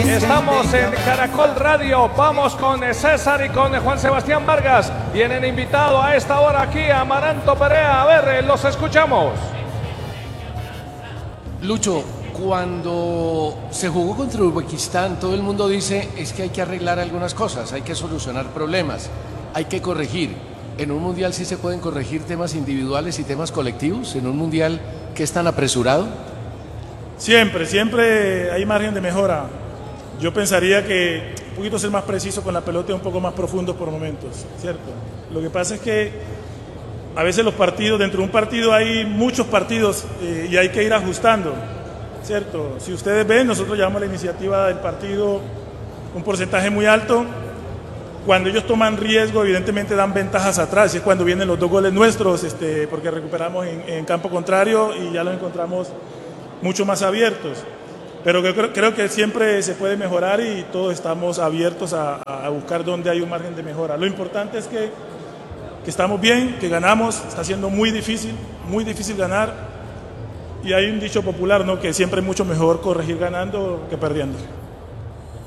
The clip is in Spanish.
Estamos en Caracol Radio, vamos con César y con Juan Sebastián Vargas. Tienen invitado a esta hora aquí a Amaranto Perea. A ver, los escuchamos. Lucho, cuando se jugó contra Uzbekistán, todo el mundo dice es que hay que arreglar algunas cosas, hay que solucionar problemas, hay que corregir. ¿En un mundial sí se pueden corregir temas individuales y temas colectivos? ¿En un mundial que es tan apresurado? Siempre hay margen de mejora. Yo pensaría que un poquito ser más preciso con la pelota y un poco más profundo por momentos, ¿cierto? Lo que pasa es que a veces los partidos, dentro de un partido hay muchos partidos y hay que ir ajustando, ¿cierto? Si ustedes ven, nosotros llevamos la iniciativa del partido un porcentaje muy alto. Cuando ellos toman riesgo, evidentemente dan ventajas atrás, y es cuando vienen los 2 goles nuestros, porque recuperamos en campo contrario y ya los encontramos mucho más abiertos. Pero creo que siempre se puede mejorar y todos estamos abiertos a buscar dónde hay un margen de mejora. Lo importante es que estamos bien, que ganamos, está siendo muy difícil ganar. Y hay un dicho popular, ¿no?, que siempre es mucho mejor corregir ganando que perdiendo.